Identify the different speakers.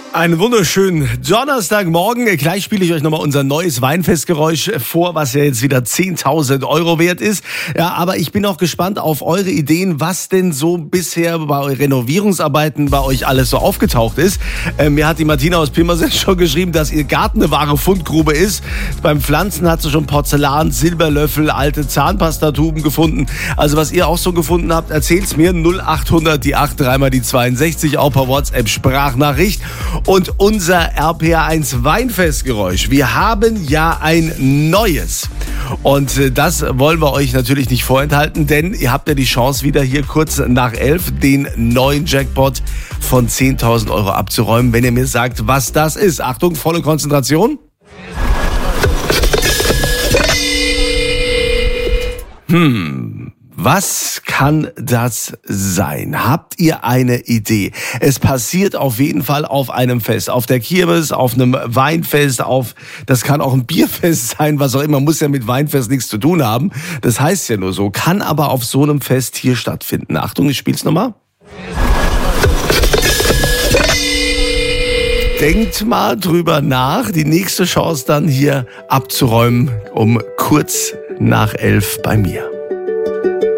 Speaker 1: Einen wunderschönen Donnerstagmorgen. Gleich spiele ich euch nochmal unser neues Weinfestgeräusch vor, was ja jetzt wieder 10.000 Euro wert ist. Ja, aber ich bin auch gespannt auf eure Ideen, was denn so bisher bei Renovierungsarbeiten bei euch alles so aufgetaucht ist. Mir hat die Martina aus Pirmasens schon geschrieben, dass ihr Garten eine wahre Fundgrube ist. Beim Pflanzen hat sie schon Porzellan, Silberlöffel, alte Zahnpastatuben gefunden. Also was ihr auch so gefunden habt, erzählt's mir. 0800 die 8 3 mal die 62, auch per WhatsApp Sprachnachricht. Und unser RPA1 Weinfestgeräusch. Wir haben ja ein neues. Und das wollen wir euch natürlich nicht vorenthalten, denn ihr habt ja die Chance, wieder hier kurz nach 11 den neuen Jackpot von 10.000 Euro abzuräumen, wenn ihr mir sagt, was das ist. Achtung, volle Konzentration. Was kann das sein? Habt ihr eine Idee? Es passiert auf jeden Fall auf einem Fest, auf der Kirmes, auf einem Weinfest, das kann auch ein Bierfest sein, was auch immer, muss ja mit Weinfest nichts zu tun haben. Das heißt ja nur so, kann aber auf so einem Fest hier stattfinden. Achtung, ich spiel's nochmal. Denkt mal drüber nach, die nächste Chance dann hier abzuräumen um kurz nach 11 bei mir.